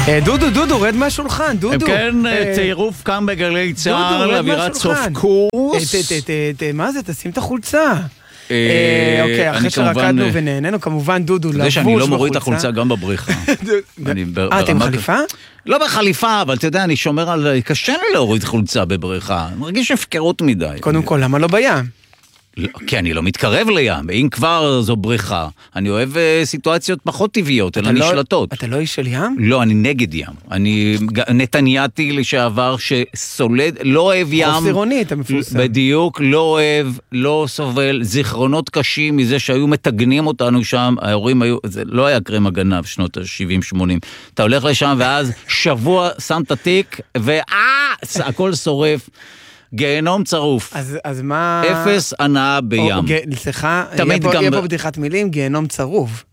דודו, רד מהשולחן, דודו. כן, טירוף קם בגלי צהר, אווירת סוף קורס. מה זה? תשים את החולצה. אוקיי, אחרי שרקדנו ונהננו, כמובן דודו לבוש בחולצה. אתה יודע שאני לא מוריד את החולצה גם בבריחה. אתם חליפה? לא בחליפה, אבל אתה יודע, אני שומר על... קשה לי להוריד חולצה בבריכה. אני מרגיש הפקרות מדי. קודם כל, למה לא בים? כי אני לא מתקרב לים, אם כבר זו בריכה. אני אוהב סיטואציות פחות טבעיות, אלא נשלטות. אתה לא איש של ים? לא, אני נגד ים. אני נתנייתי לשעבר שסולד, לא אוהב ים. חוסרוני, אתה מפורסם. בדיוק, לא אוהב, לא סובל. זיכרונות קשים מזה שהיו מתגנים אותנו שם, ההורים היו, זה לא היה קרם הגנה בשנות ה-70-80. אתה הולך לשם ואז שבוע שם את התיק, הכל שורף. גיהנום צרוף. אז מה... אפס הנאה בים. סליחה, יהיה פה בדיחת מילים, גיהנום צרוף.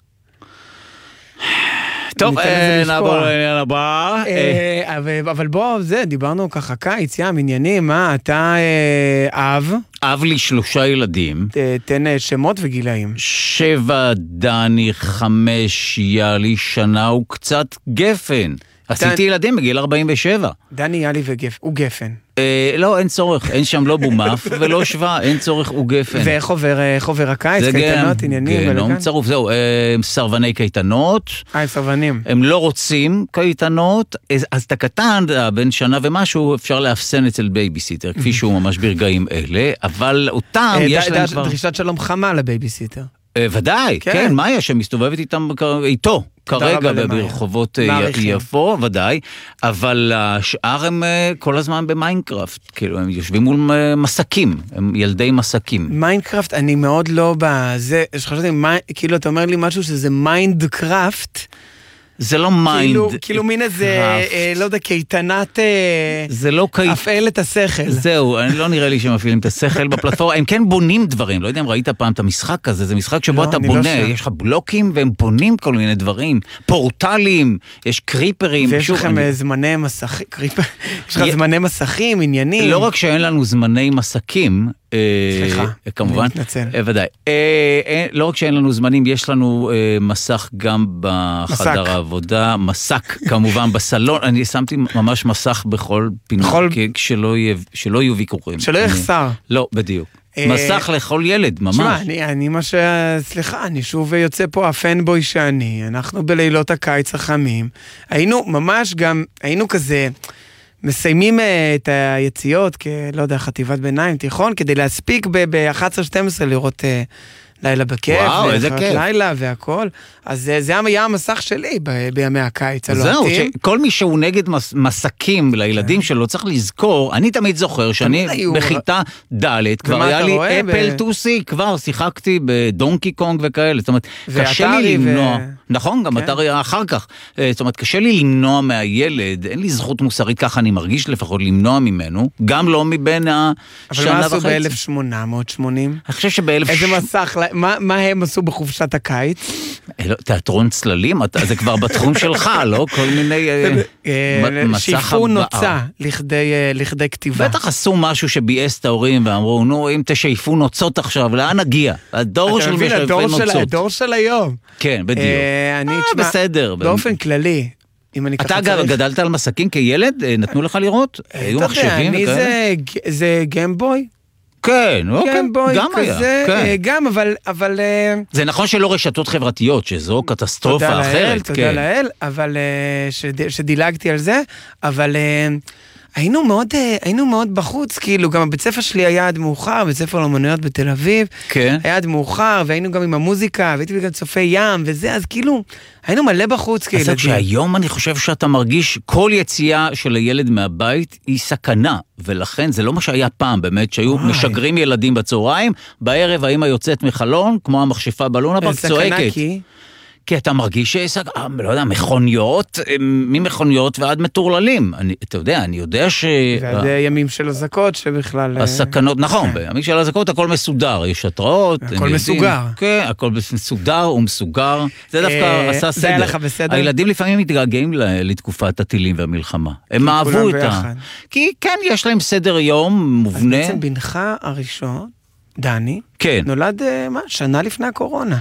טוב, נעבור לעניין הבא. אבל בוא, דיברנו ככה, קיץ, ים, עניינים, מה, אתה אב? אב לי 3 ילדים. תן שמות וגילאים. 7 דני, 5 יאלי, שנה וקצת גפן. עשיתי ילדים בגיל 47. דני, יאלי הוא גפן. לא, אין צורך, אין שם לא בומף ולא שווה, אין צורך הוא גפן. ואיך עובר הקיץ, קייטנות, עניינים? גיהנום צרוף, זהו, סרבני קייטנות. סרבנים. הם לא רוצים קייטנות, אז את הקטן, בין שנה ומשהו, אפשר לאפסן אצל בייביסיטר, כפי שהוא ממש ברגעים אלה, אבל אותם יש להם כבר... דרישת שלום חמה לבייביסיטר. ודאי, כן, מאיה שמסתובבת איתו כרגע ברחובות יפו, ודאי, אבל השאר הם כל הזמן במיינקראפט, כאילו הם יושבים מול מסקים, הם ילדי מסקים. מיינקראפט, אני מאוד לא בזה, שחשבתי, כאילו אתה אומר לי משהו שזה מיינדקראפט, זה לא מיינד. כאילו מין איזה, לא יודע, קייטנת... זה לא הפעל את השכל. זהו, לא נראה לי שמפעילים את השכל בפלטפורמה. הם כן בונים דברים, לא יודע אם ראית פעם את המשחק הזה, זה משחק שבו אתה בונה, יש לך בלוקים והם בונים כל מיני דברים, פורטלים, יש קריפרים. ויש לכם זמני מסכים, יש לך זמני מסכים, עניינים. לא רק שאין לנו זמני מסקים, סליחה, כמובן, אני מתנצל. ודאי. לא רק שאין לנו זמנים, יש לנו מסך גם בחדר העבודה, מסק כמובן בסלון, אני שמתי ממש מסך בכל פינה, שלא יהיו ויכוחים. שלא יחסר. לא, בדיוק. מסך לכל ילד, ממש. תשמע, סליחה, אני שוב יוצא פה הפנבוי שאני, אנחנו בלילות הקיץ החמים, היינו ממש גם, היינו כזה... מסיימים את היציאות, לא יודע, חטיבת ביניים, תיכון, כדי להספיק ב-11-12 לראות לילה בכיף, וואו, איזה כיף. לילה והכל. אז זה היה המסך שלי בימי הקיץ. זהו, כל מי שהוא נגד מסקים לילדים שלו, צריך לזכור, אני תמיד זוכר שאני בכיתה ד' כבר היה לי אפל טוסי, כבר שיחקתי בדונקי קונג וכאלה, זאת אומרת, קשה לי למנוע, נכון, גם אתרי אחר כך, זאת אומרת, קשה לי למנוע מהילד, אין לי זכות מוסרית, ככה אני מרגיש לפחות למנוע ממנו, גם לא מבין השנה וחצי. אבל מה עשו ב-1880? אני חושב שב-1000... איזה מסך, מה הם עשו בחופשת הקיץ? תיאטרון צללים, זה כבר בתחום שלך, לא? כל מיני שיפו נוצה לכדי כתיבה. בטח עשו משהו שביאס את ההורים ואמרו, נו, אם תשאיפו נוצות עכשיו, לאן נגיע? הדור של משאיפי נוצות. הדור של היום. כן, בדיוק. בסדר. באופן כללי. אתה גדלת על מסקים כילד? נתנו לך לראות? היו מחשבים וכאלה? זה גיימבוי. כן, גם היה. גם, אבל... זה נכון שלא רשתות חברתיות, שזו קטסטרופה אחרת. תודה לאל, אבל שדילגתי על זה, אבל היינו מאוד בחוץ, כאילו, גם הבית ספר שלי היה עד מאוחר, בית ספר לאמנויות בתל אביב, היה עד מאוחר, והיינו גם עם המוזיקה, והייתי גם צופי ים, וזה, אז כאילו, היינו מלא בחוץ, כאילו. אז שהיום אני חושב שאתה מרגיש, כל יציאה של הילד מהבית היא סכנה, ולכן זה לא מה שהיה פעם, באמת, שהיו משגרים ילדים בצהריים, בערב האמא יוצאת מחלון, כמו המכשפה בלונה, רק צועקת. סכנה כי אתה מרגיש לא יודע, מכוניות, ממכוניות ועד מטורללים. אתה יודע, אני יודע ועד ימים של הזקות שבכלל... הסכנות, נכון, בימים של הזקות הכל מסודר, יש התראות. הכל מסוגר. כן, הכל מסודר ומסוגר. זה דווקא עשה סדר. זה היה לך בסדר? הילדים לפעמים מתגעגעים לתקופת הטילים והמלחמה. הם אהבו אותה. כי כן, יש להם סדר יום מובנה. אז בעצם בנך הראשון, דני, נולד שנה לפני הקורונה.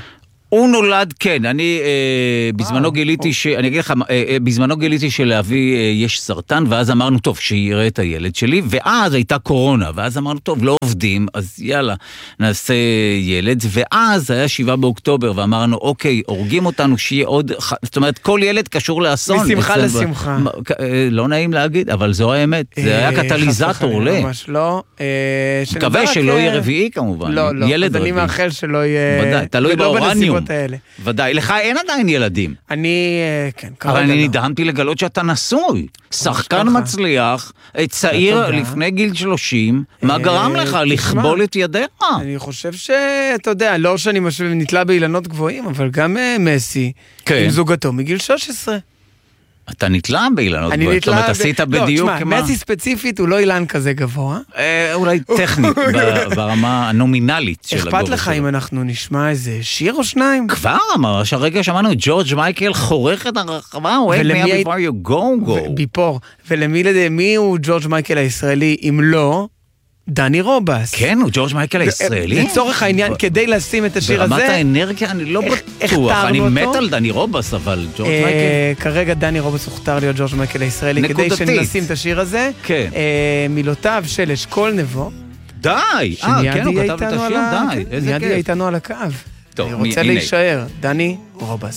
הוא נולד, כן, אני בזמנו גיליתי אני אגיד לך, בזמנו גיליתי שלאבי יש סרטן, ואז אמרנו, טוב, שיראה את הילד שלי, ואז הייתה קורונה, ואז אמרנו, טוב, לא עובדים, אז יאללה, נעשה ילד, ואז היה 7 באוקטובר, ואמרנו, אוקיי, הורגים אותנו שיהיה עוד, זאת אומרת, כל ילד קשור לאסון. משמחה לשמחה. לא נעים להגיד, אבל זו האמת, זה היה קטליזטור ל... ממש לא. מקווה שלא יהיה רביעי כמובן. לא, לא, אז אני מאחל שלא יהיה... ודאי, תלוי באורניום. האלה. ודאי, לך אין עדיין ילדים. אני, כן, אבל אני נדהמתי לגלות שאתה נשוי. שחקן מצליח, צעיר לפני גיל 30, מה גרם לך לכבול את ידיך? אני חושב שאתה יודע, לא שאני נתלה באילנות גבוהים, אבל גם מסי, עם זוגתו מגיל 16. אתה נתלה באילנות גבוהים, זאת אומרת, עשית בדיוק לא, תשמע, מסי ספציפית הוא לא אילן כזה גבוה. אולי טכנית, ברמה הנומינלית של הגובה שלו. אכפת לך אם אנחנו נשמע איזה שיר או שניים? כבר אמר, שהרגע שמענו את ג'ורג' מייקל חורך את הרחבה, wait me before you go. ביפור, ולמי הוא ג'ורג' מייקל הישראלי, אם לא... דני רובס. כן, הוא ג'ורג' מייקל הישראלי. לצורך העניין, כדי לשים את השיר הזה... ברמת האנרגיה, אני לא בטוח. אני מת על דני רובס, אבל ג'ורג' מייקל... כרגע דני רובס הוכתר להיות ג'ורג' מייקל הישראלי, כדי שנשים את השיר הזה. כן. מילותיו של אשכול נבו. די! כן, הוא כתב את השיר, די. מיד יהיה איתנו על הקו. אני רוצה להישאר. דני רובס.